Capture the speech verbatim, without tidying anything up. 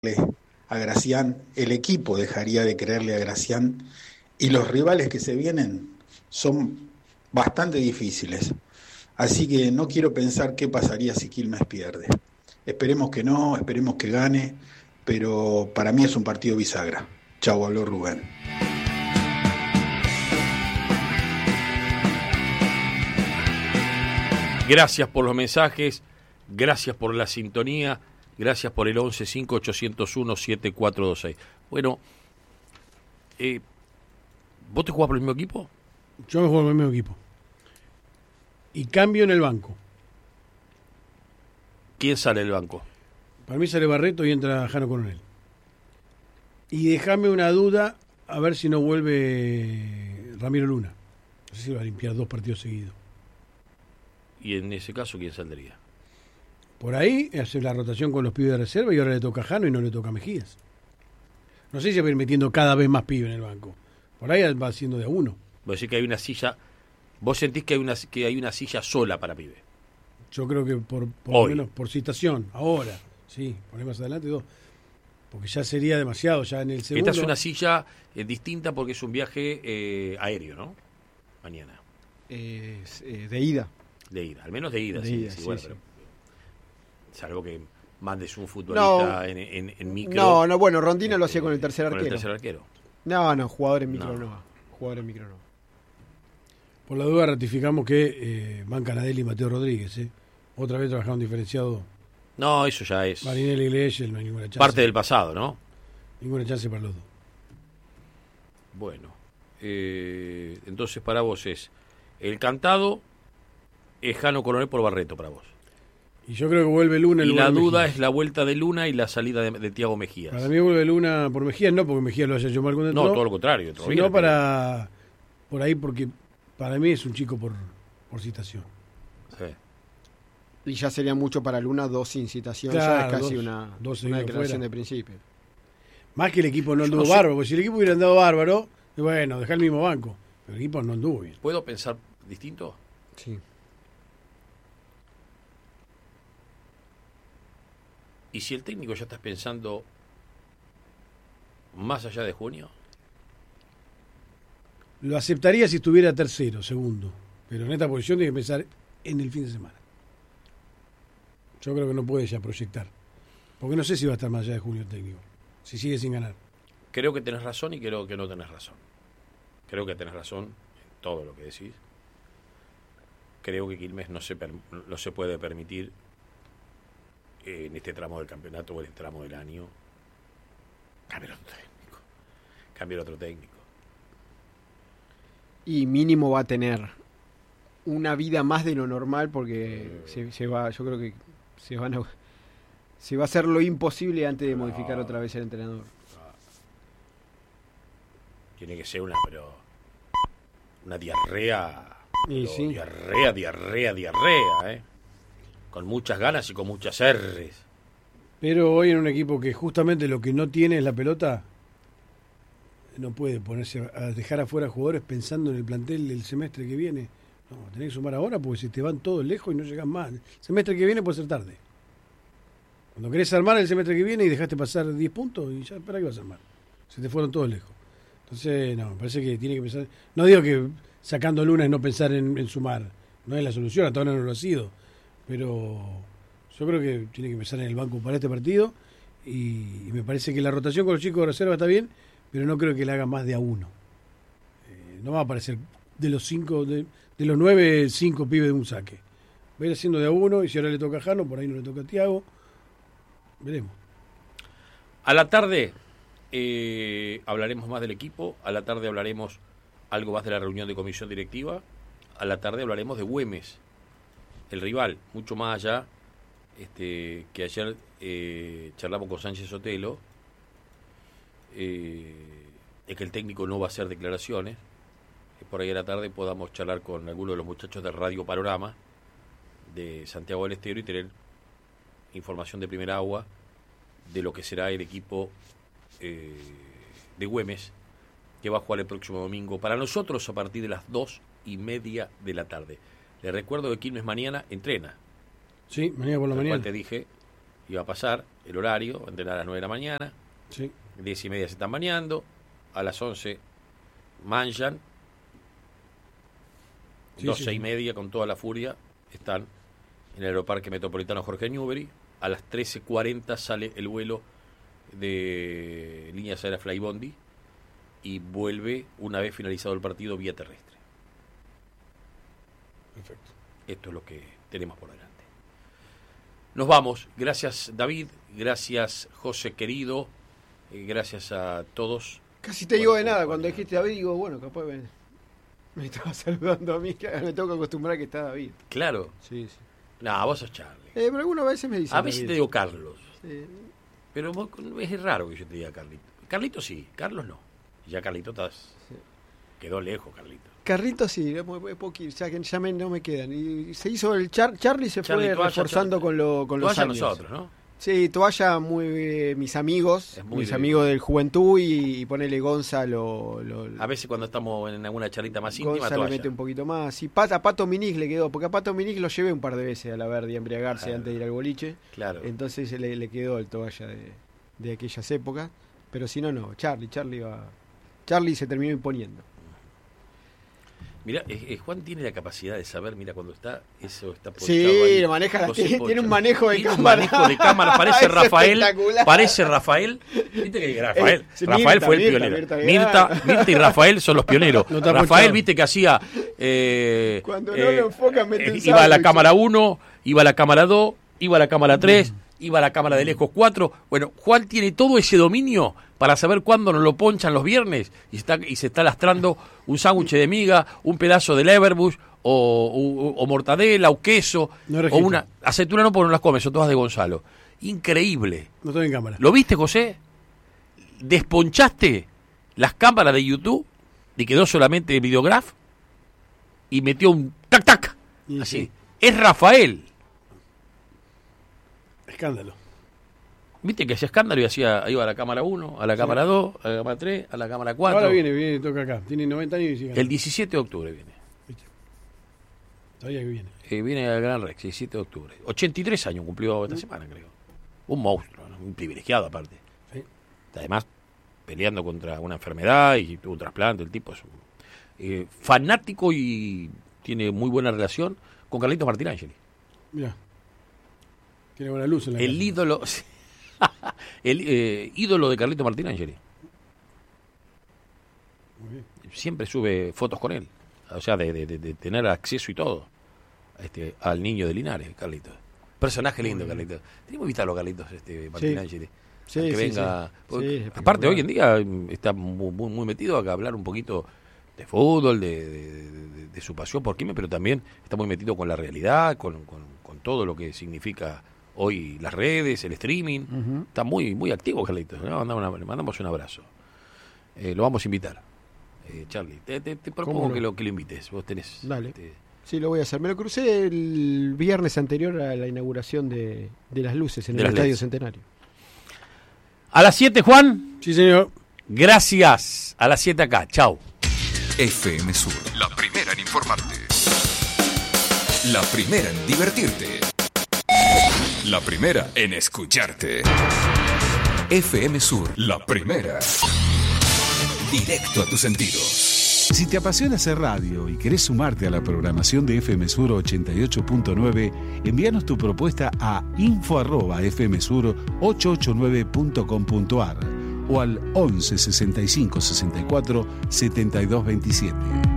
a Gracián, el equipo dejaría de creerle a Gracián y los rivales que se vienen son bastante difíciles. Así que no quiero pensar qué pasaría si Quilmes pierde. Esperemos que no, esperemos que gane, pero para mí es un partido bisagra. Chau, habló Rubén. Gracias por los mensajes, gracias por la sintonía, gracias por el once cinco ocho cero uno siete cuatro dos seis. Bueno, eh, ¿vos te jugás por el mismo equipo? Yo me juego por el mismo equipo. Y cambio en el banco. ¿Quién sale del banco? Para mí sale Barreto y entra Jano Coronel. Y déjame una duda, a ver si no vuelve Ramiro Luna. No sé si va a limpiar dos partidos seguidos. Y en ese caso, ¿quién saldría? Por ahí hace la rotación con los pibes de reserva y ahora le toca a Jano y no le toca a Mejías. No sé si va a ir metiendo cada vez más pibes en el banco. Por ahí va haciendo de a uno. Vos decís que hay una silla. Vos sentís que hay una que hay una silla sola para pibe. Yo creo que por, por lo menos por citación, ahora, sí, poné más adelante dos. Porque ya sería demasiado, ya en el segundo. Esta es una silla eh, distinta porque es un viaje eh, aéreo, ¿no? Mañana. Eh, eh, de ida. De ida, al menos de ida, de sí, ida, sí, sí, bueno, sí. pero salvo que mandes un futbolista no, en, en, en micro. No, no, bueno, Rondina este, lo hacía con el tercer con arquero. el tercer arquero. No, no, jugador en micro no. No. Jugador en micro no. Por la duda ratificamos que eh, van Canadelli y Mateo Rodríguez, ¿eh? Otra vez trabajaron diferenciado. No, eso ya es Marinelli y Leyes, no hay ninguna chance. parte del pasado, ¿no? Ninguna chance para los dos. Bueno, eh, entonces para vos es el cantado es Jano Coronel por Barreto para vos. Y yo creo que vuelve Luna en Y lugar la de duda Mejías. es la vuelta de Luna y la salida de, de Tiago Mejías. Para mí vuelve Luna por Mejías, no porque Mejías lo haya hecho mal cuando entró. No, todo lo contrario. entró bien, Sino para por ahí porque para mí es un chico por, por citación. Sí. Y ya sería mucho para Luna, dos sin citación, Claro, ya es casi dos- una, dos una seguidos declaración fuera. de principio. Más que el equipo no Yo anduvo no sé. bárbaro, porque si el equipo hubiera andado bárbaro, bueno, dejar el mismo banco. Pero el equipo no anduvo bien. ¿Puedo pensar distinto? Sí. ¿Y si el técnico ya estás pensando más allá de junio? Lo aceptaría si estuviera tercero, segundo. Pero en esta posición tiene que pensar en el fin de semana. Yo creo que no puede ya proyectar. Porque no sé si va a estar más allá de junio el técnico. Si sigue sin ganar. Creo que tenés razón y creo que no tenés razón. Creo que tenés razón en todo lo que decís. Creo que Quilmes no se, per- no se puede permitir eh, en este tramo del campeonato o en este tramo del año cambiar otro técnico. Cambiar otro técnico. Y mínimo va a tener una vida más de lo normal porque se, se va, yo creo que se van a, se va a hacer lo imposible antes de modificar otra vez el entrenador. Tiene que ser una, pero una diarrea, Y pero sí. diarrea, diarrea, diarrea, ¿eh? Con muchas ganas y con muchas R's. Pero hoy en un equipo que justamente lo que no tiene es la pelota, no puede ponerse a dejar afuera jugadores pensando en el plantel del semestre que viene. No, tenés que sumar ahora porque se te van todos lejos y no llegas más. El semestre que viene puede ser tarde. Cuando querés armar el semestre que viene y dejaste pasar diez puntos, y ya, ¿para qué vas a armar? Se te fueron todos lejos. Entonces, no, me parece que tiene que pensar. No digo que sacando Luna es no pensar en, en sumar. No es la solución, hasta ahora no lo ha sido. Pero yo creo que tiene que pensar en el banco para este partido. Y, y me parece que la rotación con los chicos de reserva está bien, pero no creo que le haga más de a uno. Eh, no va a aparecer de los cinco, de, de los nueve, cinco pibes de un saque. Va a ir haciendo de a uno, y si ahora le toca a Jano, por ahí no le toca a Tiago. Veremos. A la tarde eh, hablaremos más del equipo, a la tarde hablaremos algo más de la reunión de comisión directiva, a la tarde hablaremos de Güemes, el rival, mucho más allá, este, que ayer eh, charlamos con Sánchez Sotelo, eh, es que el técnico no va a hacer declaraciones, que por ahí a la tarde podamos charlar con alguno de los muchachos de Radio Panorama, de Santiago del Estero, y tener información de primera agua de lo que será el equipo eh, de Güemes, que va a jugar el próximo domingo para nosotros a partir de las dos y media de la tarde. Les recuerdo que Quilmes mañana entrena, Sí, mañana por la lo mañana. cual te dije, iba a pasar el horario, va a entrenar a las nueve de la mañana, Sí. diez y media se están bañando, a las once manchan, Sí, doce sí, y sí. media con toda la furia están en el Aeroparque Metropolitano Jorge Newbery, a las trece cuarenta sale el vuelo de líneas aéreas Flybondi y vuelve una vez finalizado el partido vía terrestre. Perfecto. Esto es lo que tenemos por delante. Nos vamos. Gracias, David. Gracias, José querido. Eh, gracias a todos. Casi te digo de Bueno, nada. bueno, Cuando dijiste David, digo, bueno, capaz me, me estaba saludando a mí. que Me tengo que acostumbrar a que está David. Claro. Sí, sí. No, vos sos Charlie. Eh, pero algunas veces me dicen A veces David. te digo Carlos. Sí. Pero vos- es raro que yo te diga Carlito. Carlito sí, Carlos no. Ya Carlito estás... Sí. Quedó lejos, Carlito. Carlitos sí, es muy- muy poquito, ya que ya me, no me quedan. Y se hizo el Char, Charlie se Charlie, fue toalla, reforzando Charlie. con, lo, con los Toalla años. nosotros, ¿no? Sí, toalla muy eh, mis amigos, Es muy mis de- amigos del juventud y, y ponele Gonza lo, lo- A veces cuando estamos en alguna charlita más íntima, Gonza le toalla. mete un poquito más. Y Pat, a Pato Minis le quedó, porque a Pato Minis lo llevé un par de veces a la Verdi a embriagarse Claro. antes de ir al boliche. Claro. Entonces le, le quedó el toalla de, de aquellas épocas. Pero si no, no. Charlie, Charlie va. Charlie se terminó imponiendo. Mira, eh, eh, Juan tiene la capacidad de saber, mira, cuando está eso está ponchado Sí, ahí. lo maneja, José tiene, Pocho. tiene un manejo de Tiene un cámara. manejo de cámara, parece Es Rafael, espectacular. parece Rafael. Viste que Rafael, Eh, sí, Rafael Mirta, fue el Mirta, pionero. Mirta, Mirta, Mirta. Mirta y Rafael son los pioneros. No está Rafael, ponchado. viste que hacía eh, Cuando no lo enfocan, mete un iba a la sándwich. cámara uno, iba a la cámara dos, iba a la cámara tres, iba a la cámara de lejos cuatro. Bueno, Juan tiene todo ese dominio para saber cuándo nos lo ponchan los viernes y está y se está lastrando un sándwich de miga, un pedazo de Leverbush o, o, o mortadela o queso No o registra. una aceituna, no porque no las comes, son todas de Gonzalo. Increíble. No estoy en cámara. ¿Lo viste, José? Desponchaste las cámaras de YouTube y quedó solamente el videograf y metió un tac tac. Y Así. sí. Es Rafael. Escándalo. ¿Viste que hacía escándalo y hacía, iba a la cámara uno, a la cámara dos, a la cámara tres, a la cámara cuatro? Ahora viene, viene, toca acá. Tiene noventa años y sigue. El diecisiete de octubre viene. ¿Viste? Todavía que viene. Eh, viene al Gran Rex, diecisiete de octubre. ochenta y tres años cumplió esta semana, creo. Un monstruo, ¿no? Un privilegiado aparte. Sí. Además, peleando contra una enfermedad y tuvo un trasplante. El tipo es un, eh, fanático y tiene muy buena relación con Carlitos Martinangeli. Mira. Tiene buena luz en la El casa. ídolo... el eh, ídolo de Carlitos Martinangeli. Muy bien. Siempre sube fotos con él. O sea, de, de- de- de tener acceso y todo. Este, al niño de Linares, Carlitos. Personaje lindo, Carlitos. Tenemos que invitarlo a Carlitos, este, Martinangeli. Sí, que sí, venga. sí. porque, Sí, aparte, espectacular. hoy en día mm, está muy, muy, muy metido acá a hablar un poquito de fútbol, de, de- de- de su pasión por Quilmes, pero también está muy metido con la realidad, con, con- con todo lo que significa hoy las redes, el streaming. Ujú. Está muy, muy activo, Carlitos. ¿no? Mandamos, una- le mandamos un abrazo. Eh, lo vamos a invitar. Eh, Charlie, te, te- te propongo no? que lo, que lo invites. Vos tenés. Dale. este, Sí, lo voy a hacer. Me lo crucé el viernes anterior a la inauguración de, de las luces en De el las Estadio L E D. Centenario. A las siete, Juan. Sí, señor. Gracias. A las siete acá. Chao. F M Sur, la primera en informarte. La primera en divertirte. La primera en escucharte. F M Sur, la primera. Directo a tus sentidos. Si te apasiona hacer radio y querés sumarte a la programación de F M Sur ochenta y ocho punto nueve, envíanos tu propuesta a info arroba f m sur ochocientos ochenta y nueve punto com punto a r o al once sesenta y cinco sesenta y cuatro setenta y dos veintisiete.